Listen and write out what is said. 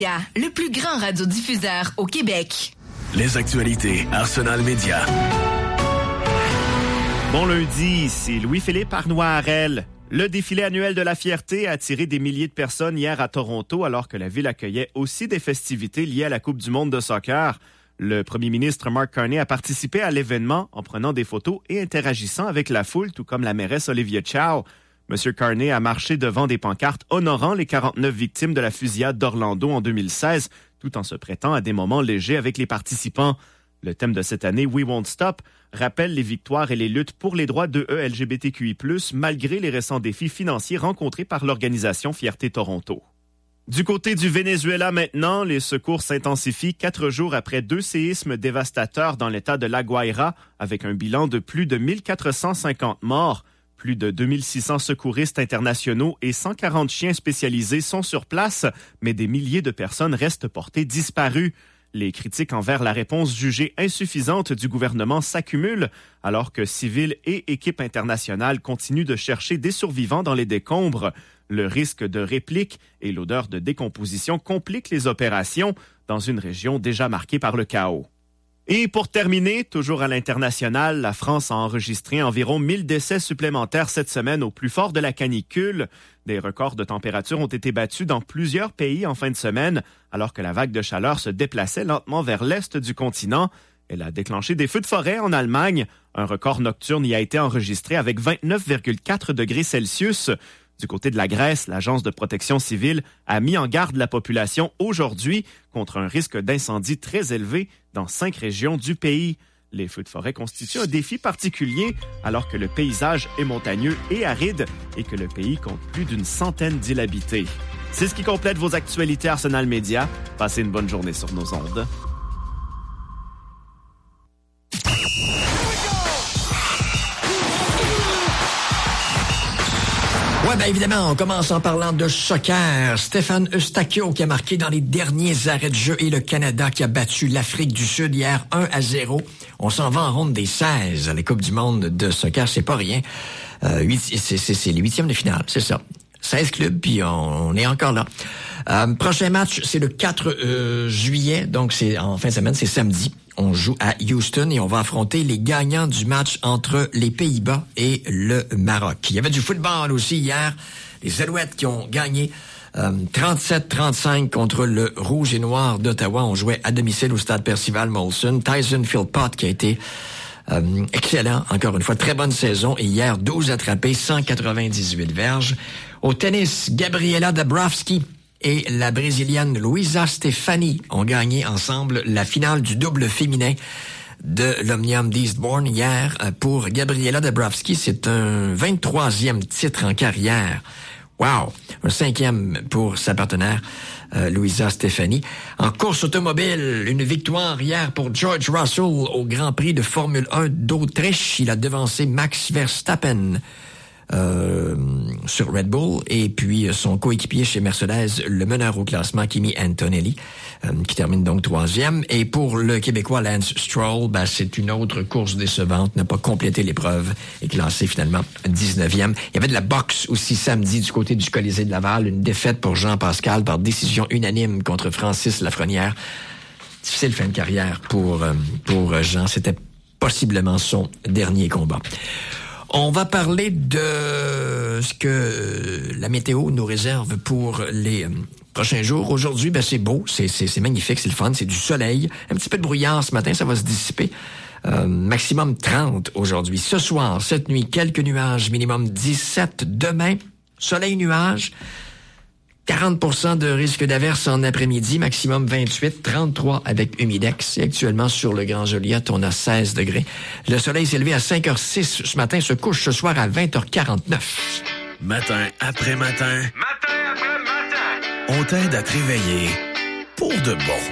Le plus grand radiodiffuseur au Québec. Les actualités Arsenal Média. Bon lundi, c'est Louis-Philippe Arnois-Harel. Le défilé annuel de la fierté a attiré des milliers de personnes hier à Toronto alors que la ville accueillait aussi des festivités liées à la Coupe du monde de soccer. Le premier ministre Mark Carney a participé à l'événement en prenant des photos et interagissant avec la foule, tout comme la mairesse Olivia Chow. M. Carney a marché devant des pancartes honorant les 49 victimes de la fusillade d'Orlando en 2016, tout en se prêtant à des moments légers avec les participants. Le thème de cette année, We Won't Stop, rappelle les victoires et les luttes pour les droits de LGBTQI+, malgré les récents défis financiers rencontrés par l'organisation Fierté Toronto. Du côté du Venezuela maintenant, les secours s'intensifient 4 jours après 2 séismes dévastateurs dans l'État de La Guaira, avec un bilan de plus de 1450 morts. Plus de 2600 secouristes internationaux et 140 chiens spécialisés sont sur place, mais des milliers de personnes restent portées disparues. Les critiques envers la réponse jugée insuffisante du gouvernement s'accumulent, alors que civils et équipes internationales continuent de chercher des survivants dans les décombres. Le risque de réplique et l'odeur de décomposition compliquent les opérations dans une région déjà marquée par le chaos. Et pour terminer, toujours à l'international, la France a enregistré environ 1000 décès supplémentaires cette semaine au plus fort de la canicule. Des records de température ont été battus dans plusieurs pays en fin de semaine, alors que la vague de chaleur se déplaçait lentement vers l'est du continent. Elle a déclenché des feux de forêt en Allemagne. Un record nocturne y a été enregistré avec 29,4 degrés Celsius. Du côté de la Grèce, l'Agence de protection civile a mis en garde la population aujourd'hui contre un risque d'incendie très élevé dans 5 régions du pays. Les feux de forêt constituent un défi particulier alors que le paysage est montagneux et aride et que le pays compte plus d'une centaine d'îles habitées. C'est ce qui complète vos actualités Arsenal Média. Passez une bonne journée sur nos ondes. Ouais, bien évidemment, on commence en parlant de soccer. Stéphane Eustáquio qui a marqué dans les derniers arrêts de jeu et le Canada qui a battu l'Afrique du Sud hier 1-0. On s'en va en ronde des 16 à la Coupe du monde de soccer, c'est pas rien. C'est les 8e de finale, c'est ça. 16 clubs, puis on est encore là. Prochain match, c'est le 4 juillet, donc c'est en fin de semaine, c'est samedi. On joue à Houston et on va affronter les gagnants du match entre les Pays-Bas et le Maroc. Il y avait du football aussi hier. Les Alouettes qui ont gagné 37-35 contre le Rouge et Noir d'Ottawa. On jouait à domicile au stade Percival Molson. Tyson Philpott qui a été excellent, encore une fois, très bonne saison. Et hier, 12 attrapés, 198 verges. Au tennis, Gabriela Dabrowski et la Brésilienne Luisa Stefani ont gagné ensemble la finale du double féminin de l'Omnium d'Eastbourne hier. Pour Gabriela Dabrowski, c'est un 23e titre en carrière. Wow! Un 5e pour sa partenaire, Luisa Stefani. En course automobile, une victoire hier pour George Russell au Grand Prix de Formule 1 d'Autriche. Il a devancé Max Verstappen sur Red Bull et puis son coéquipier chez Mercedes, le meneur au classement Kimi Antonelli, qui termine donc 3e. Et pour le Québécois Lance Stroll, c'est une autre course décevante, n'a pas complété l'épreuve et classé finalement 19e. Il y avait de la boxe aussi samedi du côté du Colisée de Laval, une défaite pour Jean Pascal par décision unanime contre Francis Lafrenière. Difficile fin de carrière pour Jean, c'était possiblement son dernier combat. On va parler de ce que la météo nous réserve pour les prochains jours. Aujourd'hui, c'est beau, c'est magnifique, c'est le fun, c'est du soleil. Un petit peu de brouillard ce matin, ça va se dissiper. Maximum 30 aujourd'hui. Ce soir, cette nuit, quelques nuages, minimum 17. Demain, soleil, nuages. 40% de risque d'averse en après-midi, maximum 28, 33 avec humidex. Et actuellement, sur le Grand Joliette, on a 16 degrés. Le soleil s'est levé à 5h06 ce matin, se couche ce soir à 20h49. Matin après matin. Matin après matin. On t'aide à te réveiller pour de bon.